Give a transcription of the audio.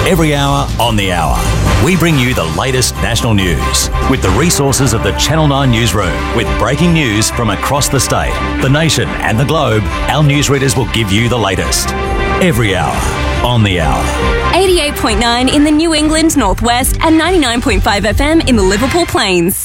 Every hour on the hour, we bring you the latest national news with the resources of the Channel 9 newsroom. With breaking news from across the state, the nation and the globe, our newsreaders will give you the latest. Every hour on the hour. 88.9 in the New England Northwest and 99.5 FM in the Liverpool Plains.